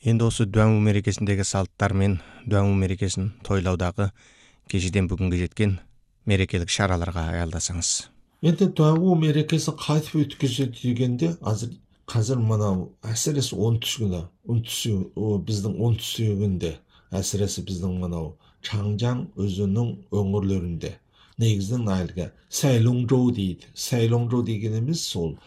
Енді осы Дуаңу мерекесіндегі салттар мен Дуаңу мерекесін тойлаудағы кешеден бүгінге жеткен мерекелік шараларға аялдасаңыз. Енді Дуаңу мерекесі қайтып өткізеді дегенде, қазір мынау әсіресе біздің оңтүстігінде, әсіресе біздің мынау Чаңжаң өзінің өңірлерінде негізінен әлгі Сайлоңжоу дейді. Сайлоңжоу дегеніміз сол